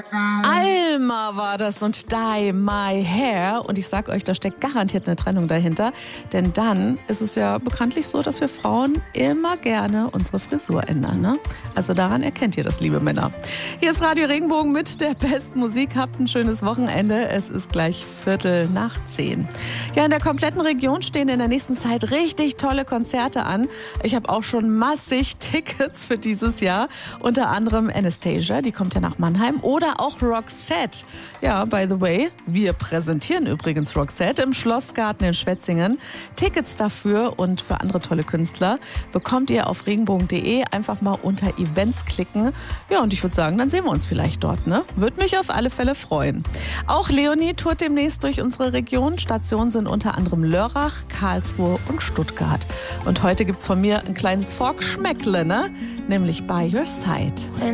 Alma war das und Dye My Hair. Und ich sag euch, da steckt garantiert eine Trennung dahinter. Denn dann ist es ja bekanntlich so, dass wir Frauen immer gerne unsere Frisur ändern. Ne? Also daran erkennt ihr das, liebe Männer. Hier ist Radio Regenbogen mit der besten Musik. Habt ein schönes Wochenende. Es ist gleich 9:15. Ja, in der kompletten Region stehen in der nächsten Zeit richtig tolle Konzerte an. Ich habe auch schon massig Tickets für dieses Jahr. Unter anderem Anastasia, die kommt ja nach Mannheim. Oder auch Roxette. Ja, by the way, wir präsentieren übrigens Roxette im Schlossgarten in Schwetzingen. Tickets dafür und für andere tolle Künstler bekommt ihr auf regenbogen.de. Einfach mal unter Events klicken. Ja, und ich würde sagen, dann sehen wir uns vielleicht dort, ne? Würde mich auf alle Fälle freuen. Auch Leonie tourt demnächst durch unsere Region. Stationen sind unter anderem Lörrach, Karlsruhe und Stuttgart. Und heute gibt's von mir ein kleines Volksschmeckle, ne? Nämlich By Your Side.